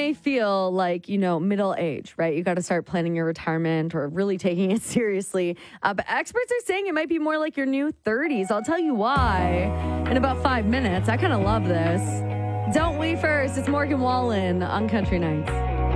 may feel like, middle age, right? You got to start planning your retirement or really taking it seriously. But experts are saying it might be more like your new 30s. I'll tell you why in about 5 minutes. I kind of love this. Don't we first? It's Morgan Wallen on Country Nights.